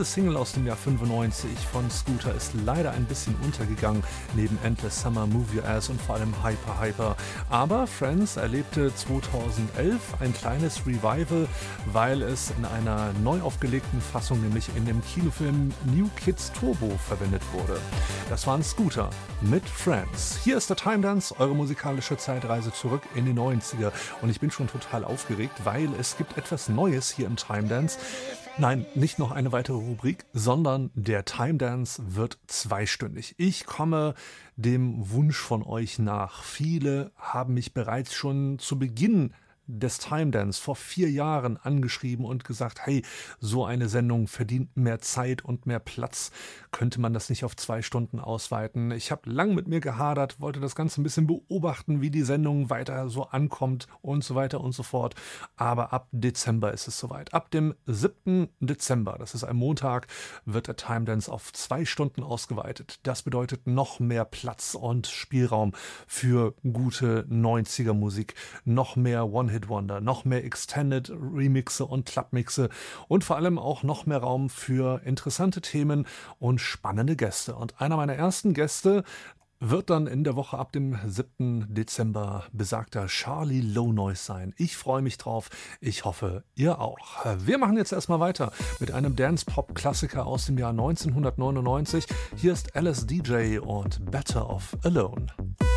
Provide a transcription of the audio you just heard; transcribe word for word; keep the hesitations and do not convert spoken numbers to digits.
Diese Single aus dem Jahr fünfundneunzig von Scooter ist leider ein bisschen untergegangen, neben Endless Summer, Move Your Ass und vor allem Hyper Hyper. Aber Friends erlebte zweitausendelf ein kleines Revival, weil es in einer neu aufgelegten Fassung, nämlich in dem Kinofilm New Kids Turbo, verwendet wurde. Das waren Scooter mit Friends. Hier ist der Time Dance, eure musikalische Zeitreise zurück in die neunziger. Und ich bin schon total aufgeregt, weil es gibt etwas Neues hier im Time Dance. Nein, nicht noch eine weitere Rubrik, sondern der Time Dance wird zweistündig. Ich komme dem Wunsch von euch nach. Viele haben mich bereits schon zu Beginn des Time Dance vor vier Jahren angeschrieben und gesagt, hey, so eine Sendung verdient mehr Zeit und mehr Platz. Könnte man das nicht auf zwei Stunden ausweiten? Ich habe lang mit mir gehadert, wollte das Ganze ein bisschen beobachten, wie die Sendung weiter so ankommt und so weiter und so fort. Aber ab Dezember ist es soweit. Ab dem siebten Dezember, das ist ein Montag, wird der Time Dance auf zwei Stunden ausgeweitet. Das bedeutet noch mehr Platz und Spielraum für gute neunziger Musik, noch mehr One-Hit-Wonder, noch mehr Extended Remixe und Clubmixe und vor allem auch noch mehr Raum für interessante Themen und spannende Gäste. Und einer meiner ersten Gäste wird dann in der Woche ab dem siebten Dezember besagter Charlie Low Noise sein. Ich freue mich drauf. Ich hoffe, ihr auch. Wir machen jetzt erstmal weiter mit einem Dance-Pop-Klassiker aus dem Jahr neunzehnhundertneunundneunzig. Hier ist Alice D J und Better Off Alone.